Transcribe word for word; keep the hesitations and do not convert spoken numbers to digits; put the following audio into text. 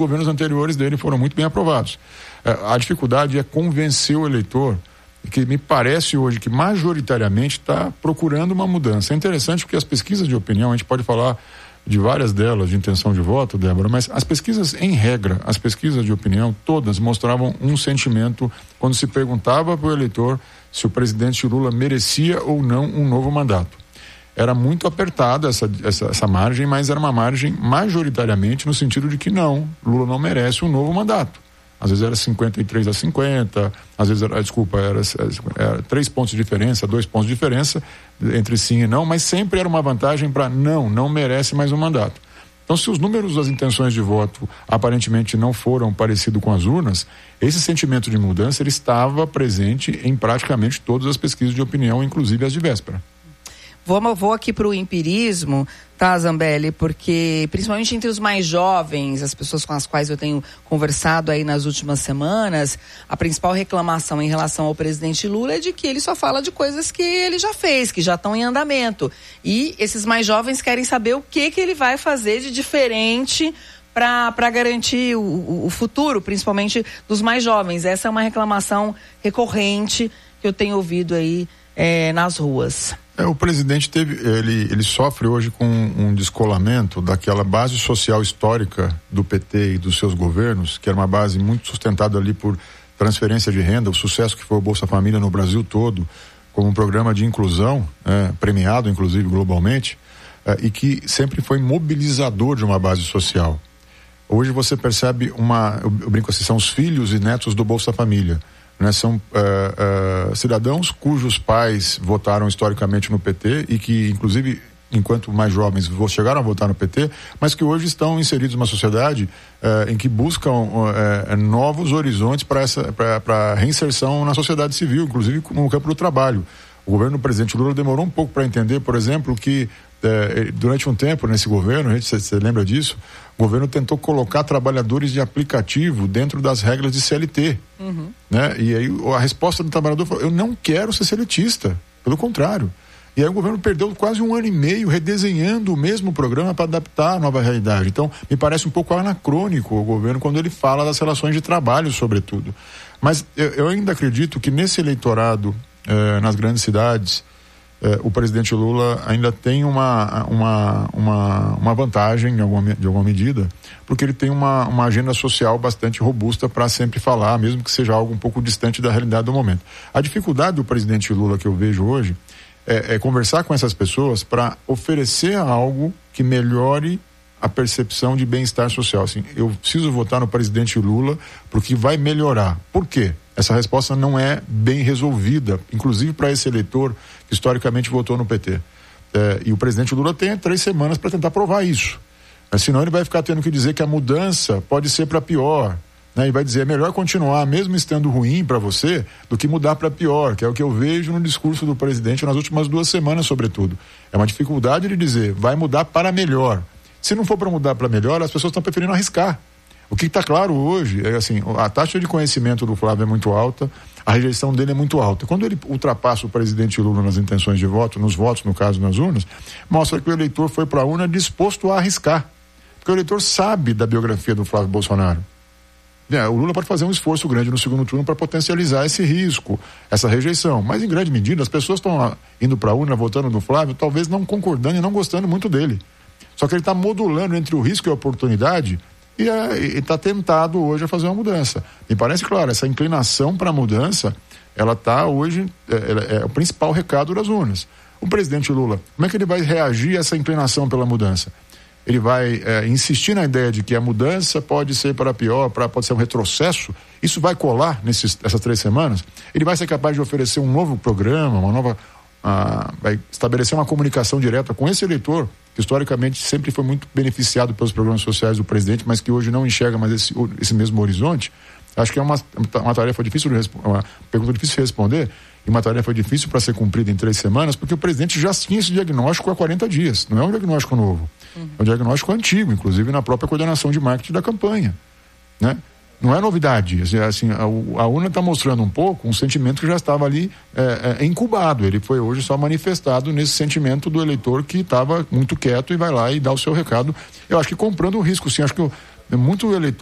governos anteriores dele foram muito bem aprovados. A dificuldade é convencer o eleitor, que me parece hoje que majoritariamente está procurando uma mudança. É interessante porque as pesquisas de opinião, a gente pode falar de várias delas de intenção de voto, Débora, mas as pesquisas, em regra, as pesquisas de opinião, todas mostravam um sentimento quando se perguntava para o eleitor se o presidente Lula merecia ou não um novo mandato. Era muito apertada essa, essa, essa margem, mas era uma margem majoritariamente no sentido de que não, Lula não merece um novo mandato. Às vezes era cinquenta e três a cinquenta, às vezes era, desculpa, era, era três pontos de diferença, dois pontos de diferença entre sim e não, mas sempre era uma vantagem para não, não merece mais um mandato. Então, se os números das intenções de voto aparentemente não foram parecidos com as urnas, esse sentimento de mudança ele estava presente em praticamente todas as pesquisas de opinião, inclusive as de véspera. Vou, vou aqui para o empirismo, tá, Zambelli? Porque, principalmente entre os mais jovens, as pessoas com as quais eu tenho conversado aí nas últimas semanas, a principal reclamação em relação ao presidente Lula é de que ele só fala de coisas que ele já fez, que já estão em andamento. E esses mais jovens querem saber o que, que ele vai fazer de diferente para garantir o, o futuro, principalmente dos mais jovens. Essa é uma reclamação recorrente que eu tenho ouvido aí é, nas ruas. É, o presidente teve, ele, ele sofre hoje com um descolamento daquela base social histórica do P T e dos seus governos, que era uma base muito sustentada ali por transferência de renda, o sucesso que foi o Bolsa Família no Brasil todo, como um programa de inclusão, é, premiado inclusive globalmente, é, e que sempre foi mobilizador de uma base social. Hoje você percebe uma, eu, eu brinco assim, são os filhos e netos do Bolsa Família. Né, são uh, uh, cidadãos cujos pais votaram historicamente no P T e que, inclusive, enquanto mais jovens chegaram a votar no P T, mas que hoje estão inseridos numa sociedade uh, em que buscam uh, novos horizontes para essa para reinserção na sociedade civil, inclusive no campo do trabalho. O governo do presidente Lula demorou um pouco para entender, por exemplo, que uh, durante um tempo nesse governo, você lembra disso, o governo tentou colocar trabalhadores de aplicativo dentro das regras de C L T. Uhum. Né? E aí a resposta do trabalhador foi: eu não quero ser seletista, pelo contrário. E aí o governo perdeu quase um ano e meio redesenhando o mesmo programa para adaptar à nova realidade. Então, me parece um pouco anacrônico o governo quando ele fala das relações de trabalho, sobretudo. Mas eu, eu ainda acredito que nesse eleitorado, eh, nas grandes cidades, Eh, o presidente Lula ainda tem uma, uma, uma, uma vantagem de alguma, de alguma medida, porque ele tem uma, uma agenda social bastante robusta para sempre falar, mesmo que seja algo um pouco distante da realidade do momento. A dificuldade do presidente Lula que eu vejo hoje é, é conversar com essas pessoas para oferecer algo que melhore a percepção de bem-estar social. Assim, eu preciso votar no presidente Lula porque vai melhorar. Por quê? Essa resposta não é bem resolvida, inclusive para esse eleitor que historicamente votou no P T. É, e o presidente Lula tem três semanas para tentar provar isso. É, senão ele vai ficar tendo que dizer que a mudança pode ser para pior. Né? E vai dizer, é melhor continuar, mesmo estando ruim para você, do que mudar para pior, que é o que eu vejo no discurso do presidente nas últimas duas semanas, sobretudo. É uma dificuldade de dizer, vai mudar para melhor. Se não for para mudar para melhor, as pessoas estão preferindo arriscar. O que está claro hoje é assim, a taxa de conhecimento do Flávio é muito alta, a rejeição dele é muito alta. Quando ele ultrapassa o presidente Lula nas intenções de voto, nos votos, no caso, nas urnas, mostra que o eleitor foi para a urna disposto a arriscar. Porque o eleitor sabe da biografia do Flávio Bolsonaro. É, o Lula pode fazer um esforço grande no segundo turno para potencializar esse risco, essa rejeição. Mas, em grande medida, as pessoas estão indo para a urna, votando no Flávio, talvez não concordando e não gostando muito dele. Só que ele está modulando entre o risco e a oportunidade e está tentado hoje a fazer uma mudança. Me parece claro, essa inclinação para a mudança, ela está hoje, é, é o principal recado das urnas. O presidente Lula, como é que ele vai reagir a essa inclinação pela mudança? Ele vai é, insistir na ideia de que a mudança pode ser para pior, pra, pode ser um retrocesso? Isso vai colar nesses, nessas três semanas? Ele vai ser capaz de oferecer um novo programa, uma nova... Ah, vai estabelecer uma comunicação direta com esse eleitor, que historicamente sempre foi muito beneficiado pelos programas sociais do presidente, mas que hoje não enxerga mais esse, esse mesmo horizonte? Acho que é uma, uma tarefa difícil de uma pergunta difícil de responder e uma tarefa difícil para ser cumprida em três semanas, porque o presidente já tinha esse diagnóstico há quarenta dias. Não é um diagnóstico novo, uhum. É um diagnóstico antigo, inclusive na própria coordenação de marketing da campanha, né? Não é novidade, assim, a, a urna está mostrando um pouco um sentimento que já estava ali é, é, incubado. Ele foi hoje só manifestado nesse sentimento do eleitor que estava muito quieto e vai lá e dá o seu recado. Eu acho que comprando o risco, sim, acho que eu, muito eleitor